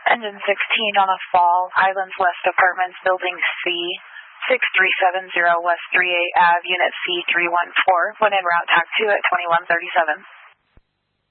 Engine 16 on a fall, Islands West Apartments, Building C, 6370 West 38 Ave, Unit C314, when en route TAC 2 at 2137.